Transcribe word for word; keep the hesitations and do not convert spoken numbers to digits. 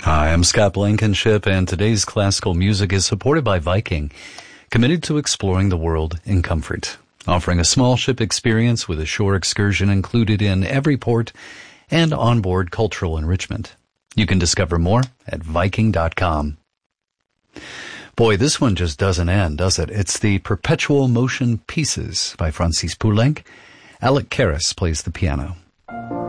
Hi, I'm Scott Blankenship, and today's classical music is supported by Viking, committed to exploring the world in comfort, offering a small ship experience with a shore excursion included in every port and onboard cultural enrichment. You can discover more at Viking dot com. Boy, this one just doesn't end, does it? It's the Perpetual Motion Pieces by Francis Poulenc. Alec Karras plays the piano.